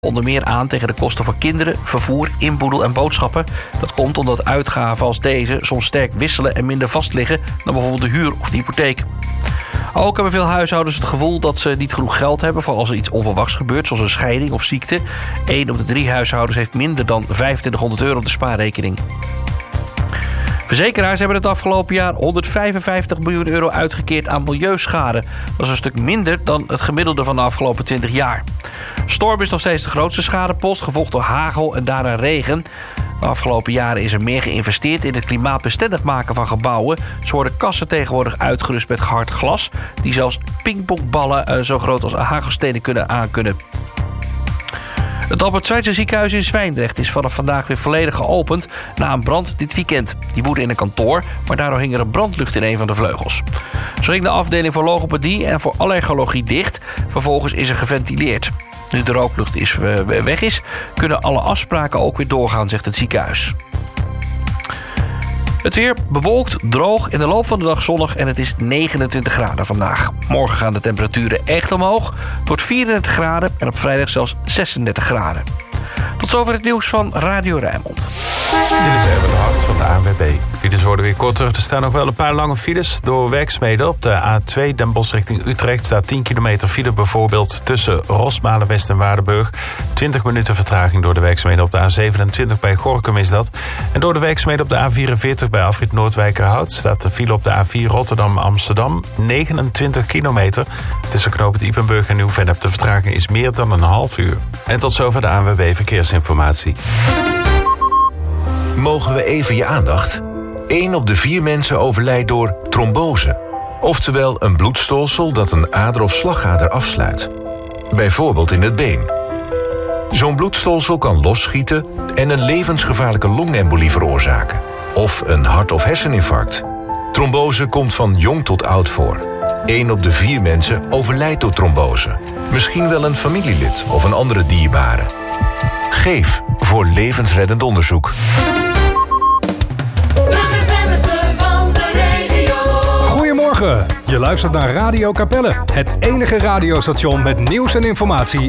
onder meer aan tegen de kosten voor kinderen, vervoer, inboedel en boodschappen. Dat komt omdat uitgaven als deze soms sterk wisselen en minder vast liggen dan bijvoorbeeld de huur of de hypotheek. Ook hebben veel huishoudens het gevoel dat ze niet genoeg geld hebben voor als er iets onverwachts gebeurt, zoals een scheiding of ziekte. 1 op de 3 huishoudens heeft minder dan €2500 op de spaarrekening. Verzekeraars hebben het afgelopen jaar €155 miljoen uitgekeerd aan milieuschade. Dat is een stuk minder dan het gemiddelde van de afgelopen 20 jaar. Storm is nog steeds de grootste schadepost, gevolgd door hagel en daarna regen. De afgelopen jaren is er meer geïnvesteerd in het klimaatbestendig maken van gebouwen. Zo worden kassen tegenwoordig uitgerust met gehard glas, die zelfs pingpongballen zo groot als hagelstenen kunnen aankunnen. Het Albert Schweitzer ziekenhuis in Zwijndrecht is vanaf vandaag weer volledig geopend na een brand dit weekend. Die woedde in een kantoor, maar daardoor hing er een brandlucht in een van de vleugels. Zo ging de afdeling voor logopedie en voor allergologie dicht. Vervolgens is er geventileerd. Nu de rooklucht weg is, kunnen alle afspraken ook weer doorgaan, zegt het ziekenhuis. Het weer bewolkt, droog, in de loop van de dag zonnig en het is 29 graden vandaag. Morgen gaan de temperaturen echt omhoog, tot 34 graden en op vrijdag zelfs 36 graden. Tot zover het nieuws van Radio Rijnmond. Dit is even de hart van de ANWB. Files worden weer korter. Er staan nog wel een paar lange files door werkzaamheden. Op de A2 Den Bosch richting Utrecht staat 10 kilometer file, bijvoorbeeld tussen Rosmalen West en Waardenburg. 20 minuten vertraging door de werkzaamheden op de A27 bij Gorinchem is dat. En door de werkzaamheden op de A44 bij Afrit Noordwijkerhout staat de file op de A4 Rotterdam-Amsterdam 29 kilometer. Tussen knooppunt Ypenburg en Nieuw-Vennep. De vertraging is meer dan een half uur. En tot zover de ANWB Verkeersinformatie. Mogen we even je aandacht? 1 op de 4 mensen overlijdt door trombose. Oftewel een bloedstolsel dat een ader of slagader afsluit. Bijvoorbeeld in het been. Zo'n bloedstolsel kan losschieten en een levensgevaarlijke longembolie veroorzaken. Of een hart- of herseninfarct. Trombose komt van jong tot oud voor. 1 op de 4 mensen overlijdt door trombose. Misschien wel een familielid of een andere dierbare. Geef voor levensreddend onderzoek. Goedemorgen, je luistert naar Radio Capelle. Het enige radiostation met nieuws en informatie